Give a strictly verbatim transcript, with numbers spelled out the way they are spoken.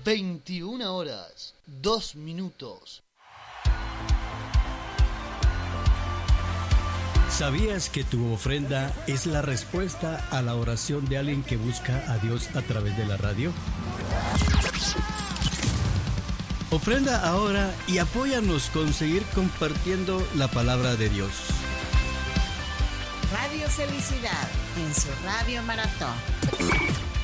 veintiuna horas, dos minutos. ¿Sabías que tu ofrenda es la respuesta a la oración de alguien que busca a Dios a través de la radio? Ofrenda ahora y apóyanos con seguir compartiendo la palabra de Dios. Radio Felicidad en su Radio Maratón.